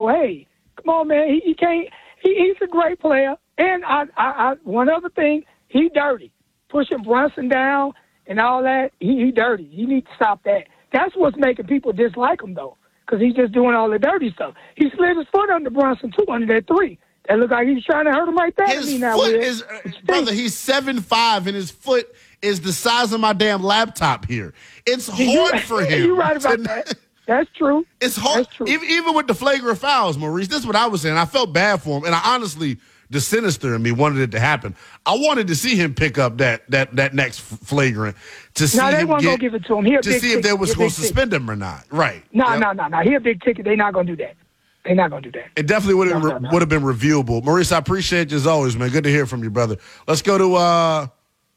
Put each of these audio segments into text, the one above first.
hey, come on, man. He can't. He's a great player. And I one other thing, he dirty. Pushing Brunson down and all that, he dirty. He needs to stop that. That's what's making people dislike him, though, because he's just doing all the dirty stuff. He slid his foot under Brunson, too, under that three. That looked like he's trying to hurt him right there. His foot is, brother, he's 7'5", and his foot is the size of my damn laptop here. It's hard for him. You're right about that. That's true. It's hard. That's true. Even with the flagrant fouls, Maurice, this is what I was saying. I felt bad for him, and I honestly, the sinister in me wanted it to happen. I wanted to see him pick up that next flagrant to see they weren't going to give it to him. To see if they was going to suspend him or not. Right. No. He a big ticket. They're not going to do that. They're not going to do that. It definitely would have been reviewable. Maurice, I appreciate you as always, man. Good to hear from you, brother. Let's go to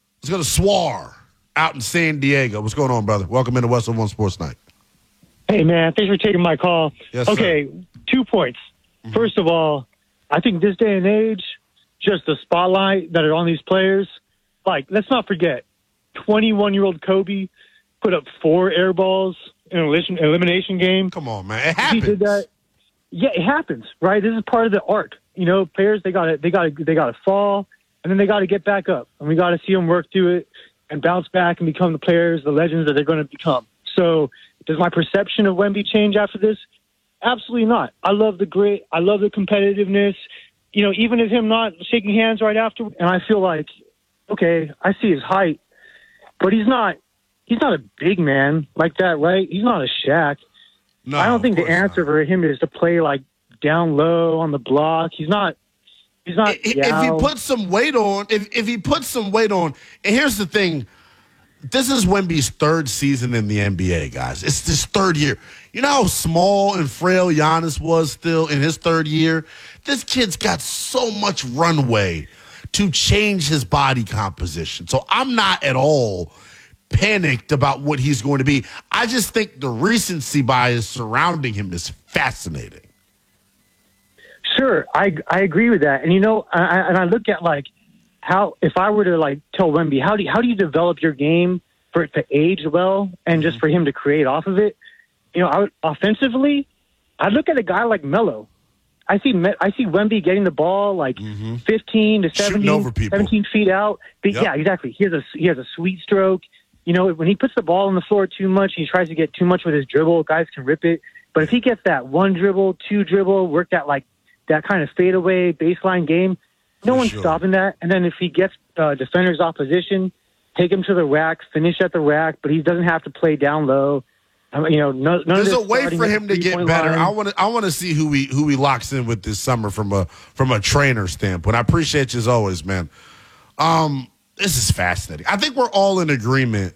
Swar out in San Diego. What's going on, brother? Welcome into West One Sports Night. Hey, man. Thanks for taking my call. Yes, okay, sir. 2 points. Mm-hmm. First of all, I think this day and age, just the spotlight that are on these players, like, let's not forget, 21-year-old Kobe put up 4 air balls in an elimination game. Come on, man. It happens. He did that. Yeah, it happens, right? This is part of the art. You know, players, they gotta fall, and then they got to get back up. And we got to see them work through it and bounce back and become the players, the legends that they're going to become. So does my perception of Wemby change after this? Absolutely not. I love the grit. I love the competitiveness. You know, even if him not shaking hands right after, and I feel like, okay, I see his height, but he's not a big man like that, right? He's not a Shaq. No, I don't think the answer for him is to play like down low on the block. He's not. If he puts some weight on, if he puts some weight on, and here's the thing, this is Wemby's 3rd season in the NBA, guys. It's his 3rd year. You know how small and frail Giannis was still in his 3rd year? This kid's got so much runway to change his body composition. So I'm not at all panicked about what he's going to be. I just think the recency bias surrounding him is fascinating. Sure, I agree with that. And, you know, I look at, like, how, if I were to, like, tell Wemby, how do you develop your game for it to age well and just for him to create off of it? You know, offensively, I look at a guy like Melo. I see Wemby getting the ball like 15 to 17 feet out. But yeah, exactly. He has a sweet stroke. You know, when he puts the ball on the floor too much, he tries to get too much with his dribble. Guys can rip it. But if he gets that 1 dribble, 2 dribble, work that like that kind of fadeaway baseline game, no one's stopping that. And then if he gets defenders opposition, take him to the rack, finish at the rack, but he doesn't have to play down low. You know, there's a way for him to get better. Line. I want to see who he locks in with this summer from a trainer standpoint. I appreciate you as always, man. This is fascinating. I think we're all in agreement.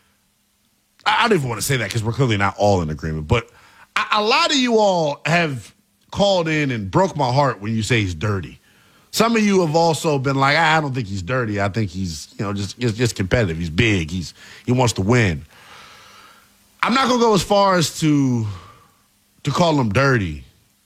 I don't even want to say that because we're clearly not all in agreement. But a lot of you all have called in and broke my heart when you say he's dirty. Some of you have also been like, I don't think he's dirty. I think he's, you know, just competitive. He's big. He wants to win. I'm not going to go as far as to call him dirty,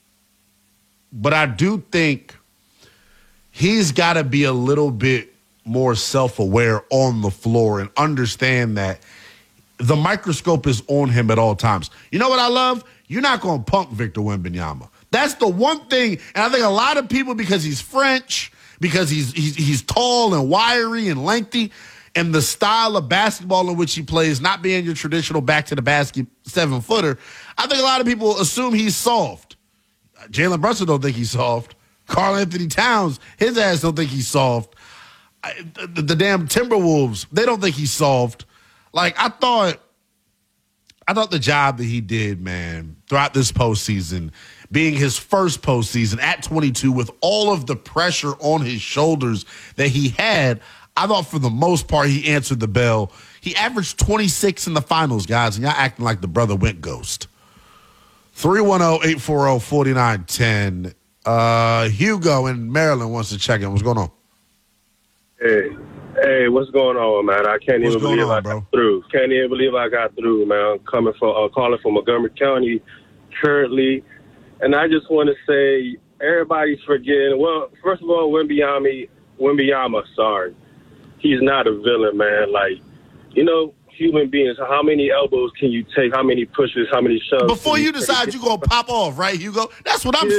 but I do think he's got to be a little bit more self-aware on the floor and understand that the microscope is on him at all times. You know what I love? You're not going to punk Victor Wembanyama. That's the one thing, and I think a lot of people, because he's French, because he's tall and wiry and lengthy, and the style of basketball in which he plays, not being your traditional back-to-the-basket 7-footer, I think a lot of people assume he's soft. Jalen Brunson don't think he's soft. Karl Anthony Towns, his ass don't think he's soft. The damn Timberwolves, they don't think he's soft. Like, I thought the job that he did, man, throughout this postseason, being his first postseason at 22 with all of the pressure on his shoulders that he had, I thought for the most part he answered the bell. He averaged 26 in the finals, guys, and y'all acting like the brother went ghost. 310-840-4910. Hugo in Maryland wants to check in. What's going on? Hey, what's going on, man? I can't even believe I got through. Can't even believe I got through, man. I'm calling from Montgomery County currently, and I just want to say everybody's forgetting. Well, first of all, Wembanyama, sorry. He's not a villain, man. Like, you know, human beings, how many elbows can you take? How many pushes? How many shoves? Before you decide you're going to pop off, right, Hugo? That's what I'm saying.